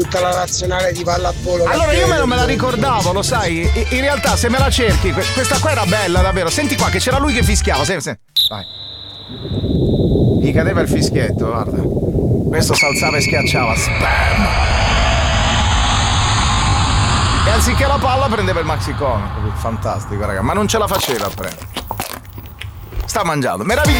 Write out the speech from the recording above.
tutta la nazionale di pallavolo. Allora io non me la ricordavo, lo sai. In realtà se me la cerchi, questa qua era bella davvero. Senti qua che c'era lui che fischiava. Vai. Gli cadeva il fischietto, guarda. Questo s'alzava e schiacciava. Spam. E anziché la palla prendeva il maxicone. Fantastico, raga. Ma non ce la faceva a prendere. Sta mangiando. Meraviglioso.